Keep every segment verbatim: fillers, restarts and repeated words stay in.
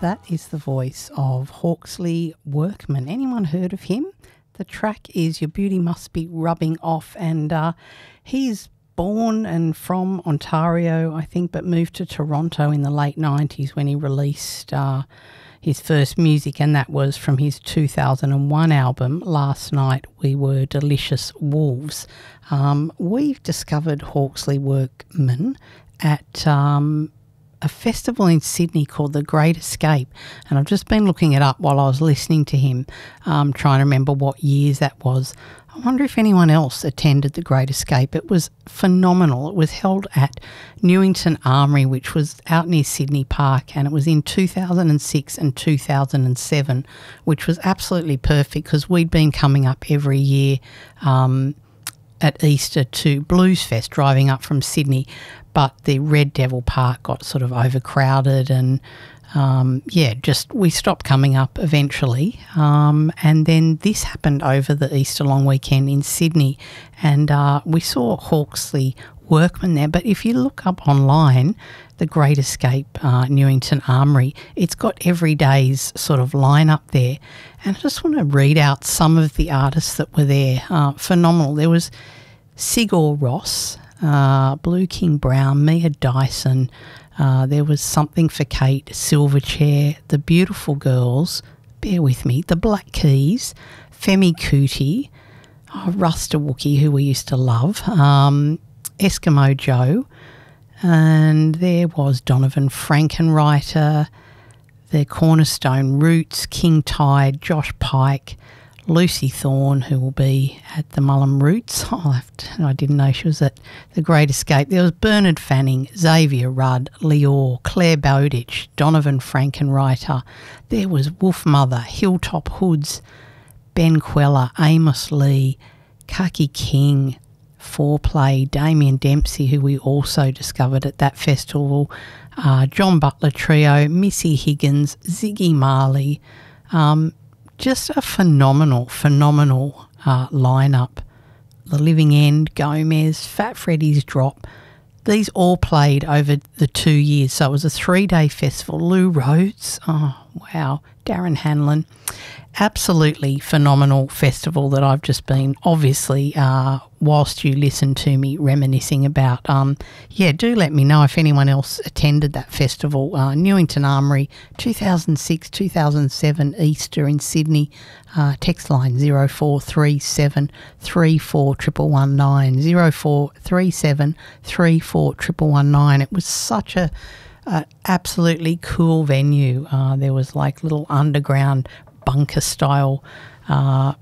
That is the voice of Hawksley Workman. Anyone heard of him? The track is Your Beauty Must Be Rubbing Off, and uh, he's born and from Ontario, I think, but moved to Toronto in the late nineties when he released uh, his first music, and that was from his two thousand one album, Last Night We Were Delicious Wolves. Um, we've discovered Hawksley Workman at um, a festival in Sydney called The Great Escape, and I've just been looking it up while I was listening to him, um, trying to remember what years that was. I wonder if anyone else attended The Great Escape. It was phenomenal. It was held at Newington Armoury, which was out near Sydney Park, and it was in two thousand six and two thousand seven, which was absolutely perfect because we'd been coming up every year um, at Easter to Blues Fest, driving up from Sydney, but the Red Devil Park got sort of overcrowded and Um, yeah, just we stopped coming up eventually, um, and then this happened over the Easter long weekend in Sydney, and uh, we saw Hawksley Workman there. But if you look up online, The Great Escape, uh, Newington Armoury, it's got every day's sort of lineup there, and I just want to read out some of the artists that were there. Uh, phenomenal. There was Sigur Rós, uh, Blue King Brown, Mia Dyson. Uh, there was Something for Kate, Silverchair, The Beautiful Girls, bear with me, The Black Keys, Femi Kuti, oh, Rasta Wookie, who we used to love, um, Eskimo Joe, and there was Donovan Frankenreiter, the Cornerstone Roots, King Tide, Josh Pike, Lucy Thorne, who will be at the Mullum Roots. I'll have to, I didn't know she was at The Great Escape. There was Bernard Fanning, Xavier Rudd, Lior, Claire Bowditch, Donovan Frankenreiter. There was Wolfmother, Hilltop Hoods, Ben Queller, Amos Lee, Kaki King, Foreplay, Damien Dempsey, who we also discovered at that festival, uh, John Butler Trio, Missy Higgins, Ziggy Marley. Um, Just a phenomenal, phenomenal uh, lineup. The Living End, Gomez, Fat Freddy's Drop. These all played over the two years. So it was a three-day festival. Lou Rhodes, oh, wow, Darren Hanlon. Absolutely phenomenal festival that I've just been, obviously, uh, whilst you listen to me reminiscing about. Um, yeah, do let me know if anyone else attended that festival. Uh, Newington Armoury, two thousand six, two thousand seven, Easter in Sydney. Uh, text line zero four three seven, three four one one nine, zero four three seven, three four one one nine. It was such a uh, absolutely cool venue. Uh, there was like little underground bunker style uh,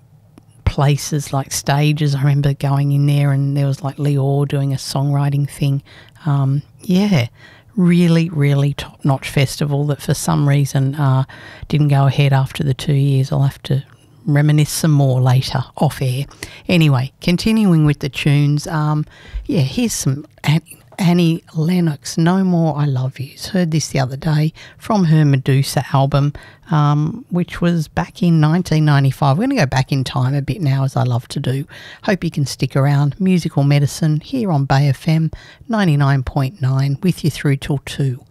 places, like stages. I remember going in there and there was like Lior doing a songwriting thing. Um, yeah, really, really top-notch festival that for some reason uh, didn't go ahead after the two years. I'll have to reminisce some more later off air. Anyway, continuing with the tunes, um, yeah, here's some Annie Lennox, No More I Love Yous. Heard this the other day from her Medusa album, um, which was back in nineteen ninety-five. We're going to go back in time a bit now, as I love to do. Hope you can stick around. Musical Medicine here on Bay F M ninety-nine point nine with you through till two.